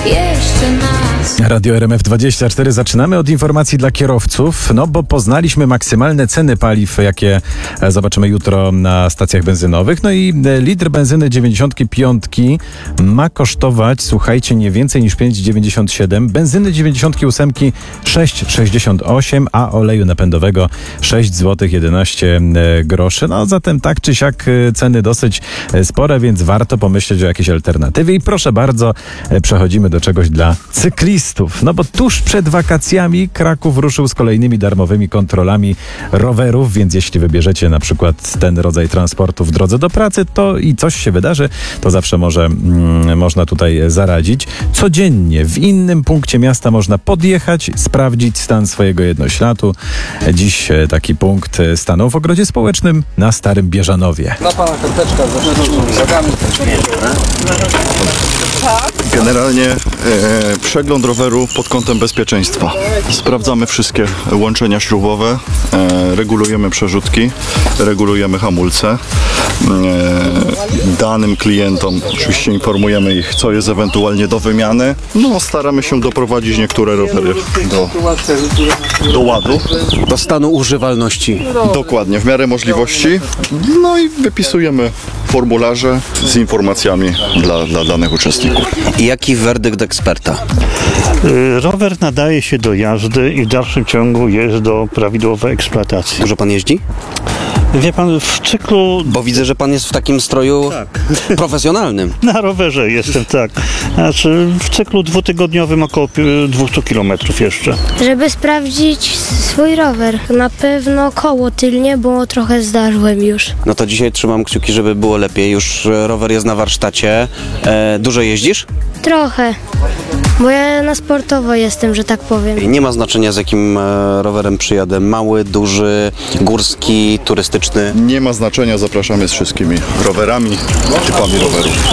jeszcze nas. Radio RMF24. Zaczynamy od informacji dla kierowców, bo poznaliśmy maksymalne ceny paliw, jakie zobaczymy jutro na stacjach benzynowych. No i litr benzyny 95 ma kosztować, słuchajcie, nie więcej niż 5,97, benzyny 98 6,68, a oleju napędowego 6 zł 11 groszy. No zatem tak czy siak ceny dosyć spore, więc warto pomyśleć o jakiejś alternatywie. I proszę bardzo, przechodzimy do czegoś dla cyklistów. No bo tuż przed wakacjami Kraków ruszył z kolejnymi darmowymi kontrolami rowerów, więc jeśli wybierzecie na przykład ten rodzaj transportu w drodze do pracy, to i coś się wydarzy, to zawsze można tutaj zaradzić. Codziennie w innym punkcie miasta można podjechać, sprawdzić stan swojego jednośladu. Dziś taki punkt stanął w ogrodzie społecznym na Starym Bieżanowie. Dla pana karteczka z uwagami. Generalnie przegląd roweru pod kątem bezpieczeństwa. Sprawdzamy wszystkie łączenia śrubowe, regulujemy przerzutki, regulujemy hamulce. Danym klientom oczywiście informujemy ich, co jest ewentualnie do wymiany. No, staramy się doprowadzić niektóre rowery do ładu. Do stanu używalności. Dokładnie, w miarę możliwości. No i wypisujemy formularze z informacjami dla danych uczestników. I jaki werdykt eksperta? Rower nadaje się do jazdy i w dalszym ciągu jest do prawidłowej eksploatacji. Dużo pan jeździ? Wie pan, w cyklu Bo widzę, że pan jest w takim stroju profesjonalnym. na rowerze jestem, tak. Znaczy w cyklu dwutygodniowym około 200 km jeszcze. Żeby sprawdzić swój rower. Na pewno koło tylnie, bo trochę zdarzyłem już. No to dzisiaj trzymam kciuki, żeby było lepiej. Już rower jest na warsztacie. Dużo jeździsz? Trochę. Bo ja na sportowo jestem, że tak powiem. Nie ma znaczenia, z jakim rowerem przyjadę. Mały, duży, górski, turystyczny. Nie ma znaczenia, zapraszamy z wszystkimi rowerami, typami rowerów.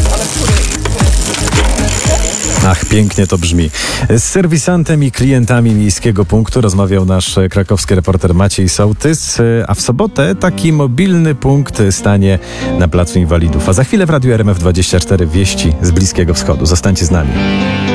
Ach, pięknie to brzmi. Z serwisantem i klientami miejskiego punktu rozmawiał nasz krakowski reporter Maciej Sołtys, a w sobotę taki mobilny punkt stanie na Placu Inwalidów. A za chwilę w Radiu RMF24 wieści z Bliskiego Wschodu. Zostańcie z nami.